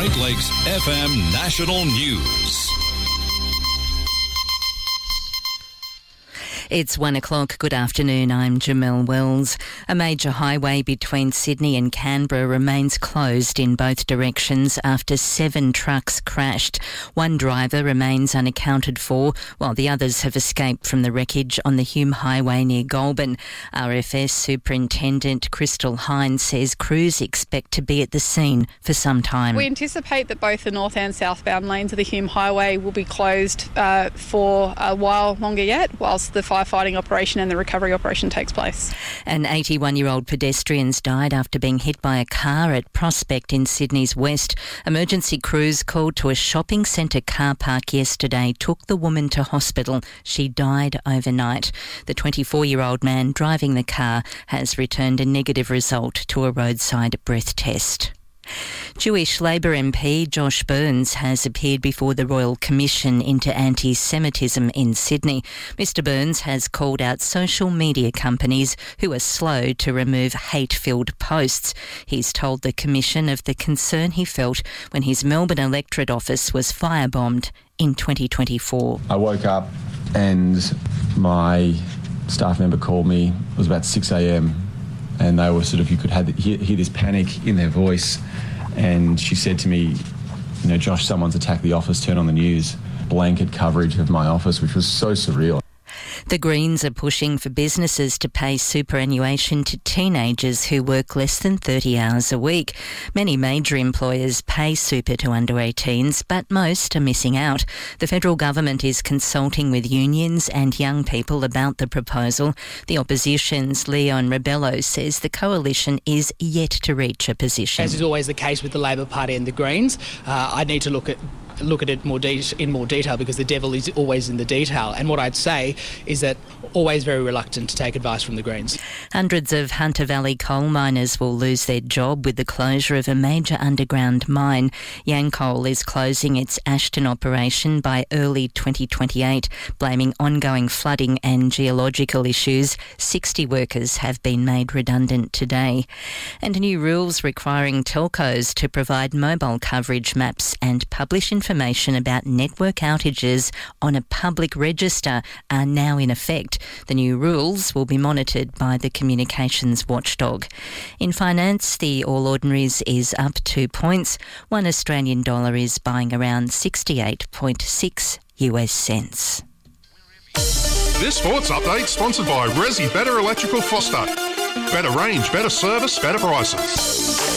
Great Lakes FM National News. It's 1 o'clock. Good afternoon. I'm Jamelle Wells. A major highway between Sydney and Canberra remains closed in both directions after 7 trucks crashed. One driver remains unaccounted for, while the others have escaped from the wreckage on the Hume Highway near Goulburn. RFS Superintendent Crystal Hines says crews expect to be at the scene for some time. We anticipate that both the north and southbound lanes of the Hume Highway will be closed for a while longer yet, whilst the firefighting operation and the recovery operation takes place. An 81-year-old pedestrian's died after being hit by a car at Prospect in Sydney's west. Emergency crews called to a shopping centre car park yesterday took the woman to hospital. She died overnight. The 24-year-old man driving the car has returned a negative result to a roadside breath test. Jewish Labor MP Josh Burns has appeared before the Royal Commission into Anti-Semitism in Sydney. Mr Burns has called out social media companies who are slow to remove hate-filled posts. He's told the Commission of the concern he felt when his Melbourne electorate office was firebombed in 2024. I woke up and my staff member called me. It was about 6 a.m. and they were you could hear this panic in their voice. And she said to me, Josh, someone's attacked the office, turn on the news. Blanket coverage of my office, which was so surreal. The Greens are pushing for businesses to pay superannuation to teenagers who work less than 30 hours a week. Many major employers pay super to under 18s, but most are missing out. The federal government is consulting with unions and young people about the proposal. The opposition's Leon Rebello says the coalition is yet to reach a position. As is always the case with the Labor Party and the Greens, I need to look at it in more detail because the devil is always in the detail. And what I'd say is that always very reluctant to take advice from the Greens. Hundreds of Hunter Valley coal miners will lose their job with the closure of a major underground mine. Yancoal is closing its Ashton operation by early 2028, blaming ongoing flooding and geological issues. 60 workers have been made redundant today. And new rules requiring telcos to provide mobile coverage maps and publish information about network outages on a public register are now in effect. The new rules will be monitored by the communications watchdog. In finance, the All Ordinaries is up 2 points. $1 Australian is buying around 68.6 US cents. This sports update sponsored by Resi Better Electrical Foster. Better range, better service, better prices.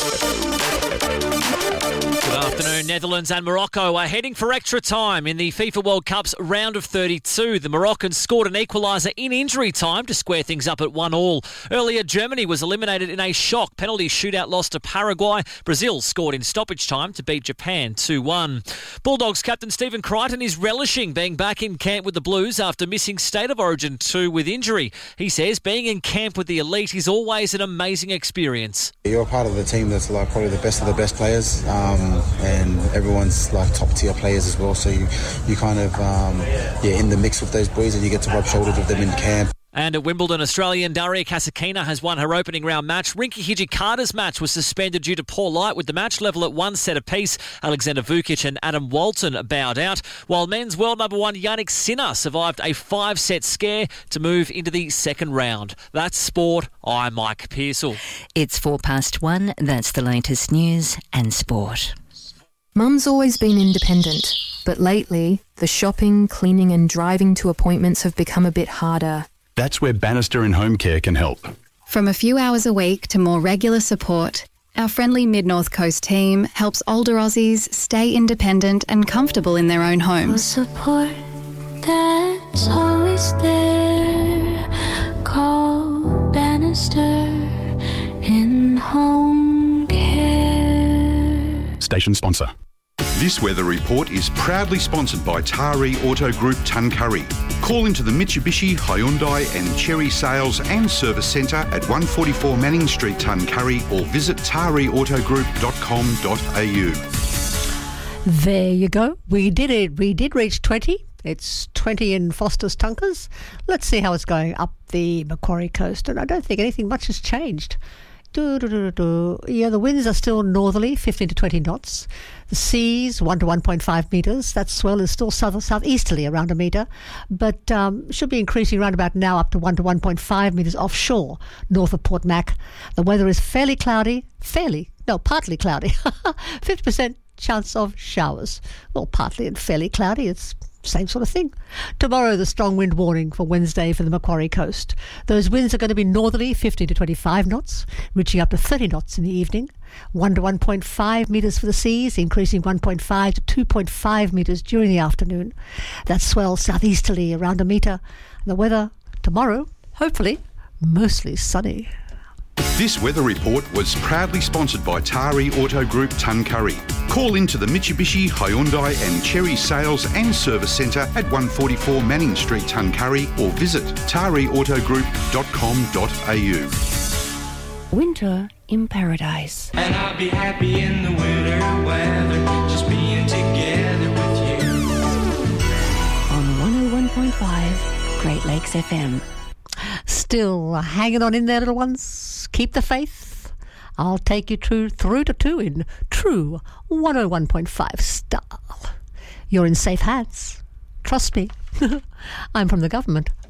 Good afternoon. Netherlands and Morocco are heading for extra time in the FIFA World Cup's round of 32. The Moroccans scored an equaliser in injury time to square things up at 1-1. Earlier, Germany was eliminated in a shock penalty shootout loss to Paraguay. Brazil scored in stoppage time to beat Japan 2-1. Bulldogs captain Stephen Crichton is relishing being back in camp with the Blues after missing State of Origin 2 with injury. He says being in camp with the elite is always an amazing experience. You're part of the team that's probably the best of the best players. And everyone's top tier players as well, so you kind of in the mix with those boys and you get to rub shoulders with them in camp. And at Wimbledon, Australian Daria Kasatkina has won her opening round match. Rinky Hijikata's match was suspended due to poor light, with the match level at 1 set apiece. Alexander Vukic and Adam Walton bowed out, while men's world number 1 Yannick Sinner survived a 5-set scare to move into the second round. That's sport. I'm Mike Pearsall. It's 1:04. That's the latest news and sport. Mum's always been independent, but lately, the shopping, cleaning and driving to appointments have become a bit harder. That's where Bannister and Home Care can help. From a few hours a week to more regular support, our friendly Mid-North Coast team helps older Aussies stay independent and comfortable in their own homes. Support that's always there. Call Bannister in Home Care. Station sponsor. This weather report is proudly sponsored by Taree Auto Group Tuncurry. Call into the Mitsubishi, Hyundai and Chery Sales and Service Centre at 144 Manning Street, Tuncurry, or visit tareautogroup.com.au. There you go. We did it. We did reach 20. It's 20 in Foster's Tunkers. Let's see how it's going up the Macquarie Coast. And I don't think anything much has changed. Yeah, the winds are still northerly, 15 to 20 knots. The seas, 1 to 1.5 metres. That swell is still southeasterly, around a metre, but should be increasing around about now up to 1 to 1.5 metres offshore, north of Port Mac. The weather is partly cloudy. 50% chance of showers. Well, partly and fairly cloudy, it's same sort of thing. Tomorrow, the strong wind warning for Wednesday for the Macquarie coast. Those winds are going to be northerly, 50 to 25 knots, reaching up to 30 knots in the evening. 1 to 1.5 metres for the seas, increasing 1.5 to 2.5 metres during the afternoon. That swell southeasterly around a metre. The weather tomorrow, hopefully, mostly sunny. This weather report was proudly sponsored by Tari Auto Group Tuncurry. Call into the Mitsubishi, Hyundai and Cherry Sales and Service Centre at 144 Manning Street, Tuncurry, or visit tariautogroup.com.au. Winter in Paradise. And I'll be happy in the winter weather, just being together with you. On 101.5 Great Lakes FM. Still hanging on in there, little ones. Keep the faith. I'll take you through to 2 in true 101.5 style. You're in safe hands. Trust me. I'm from the government.